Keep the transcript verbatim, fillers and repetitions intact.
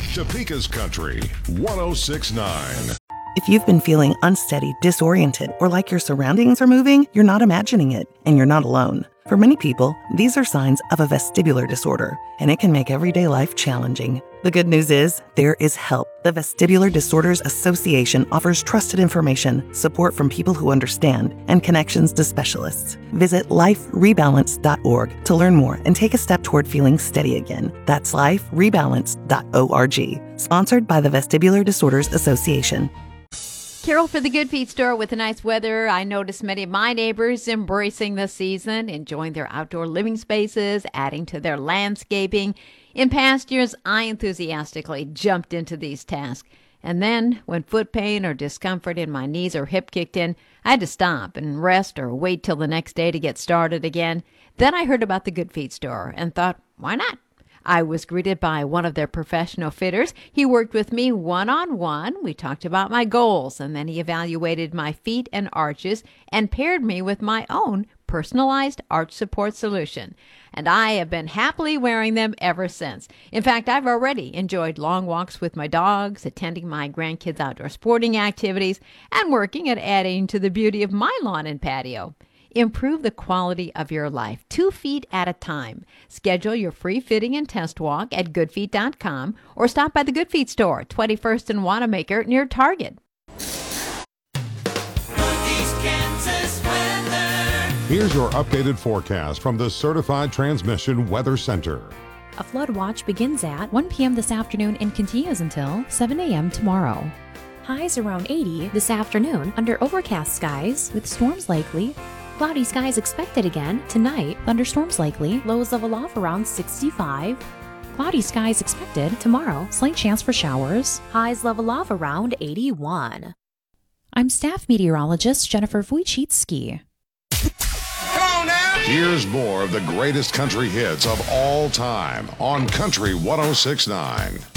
Topeka's Country one oh six point nine. If you've been feeling unsteady, disoriented, or like your surroundings are moving, you're not imagining it, and you're not alone. For many people, these are signs of a vestibular disorder, and it can make everyday life challenging. The good news is, there is help. The Vestibular Disorders Association offers trusted information, support from people who understand, and connections to specialists. Visit life rebalance dot org to learn more and take a step toward feeling steady again. That's life rebalance dot org. Sponsored by the Vestibular Disorders Association. Carol for the Good Feet store. With the nice weather, I noticed many of my neighbors embracing the season, enjoying their outdoor living spaces, adding to their landscaping. In past years, I enthusiastically jumped into these tasks. And then, when foot pain or discomfort in my knees or hip kicked in, I had to stop and rest or wait till the next day to get started again. Then I heard about the Good Feet store and thought, why not? I was greeted by one of their professional fitters. He worked with me one-on-one. We talked about my goals, and then he evaluated my feet and arches and paired me with my own personalized arch support solution. And I have been happily wearing them ever since. In fact, I've already enjoyed long walks with my dogs, attending my grandkids' outdoor sporting activities, and working at adding to the beauty of my lawn and patio. Improve the quality of your life, two feet at a time. Schedule your free fitting and test walk at good feet dot com or stop by the Good Feet store, twenty-first and Wanamaker near Target. Here's your updated forecast from the Certified Transmission Weather Center. A flood watch begins at one p.m. this afternoon and continues until seven a.m. tomorrow. Highs around eighty this afternoon under overcast skies with storms likely. Cloudy skies expected again tonight. Thunderstorms likely. Lows level off around sixty-five. Cloudy skies expected tomorrow. Slight chance for showers. Highs level off around eighty-one. I'm staff meteorologist Jennifer Wojcicki. Here's more of the greatest country hits of all time on Country one oh six point nine.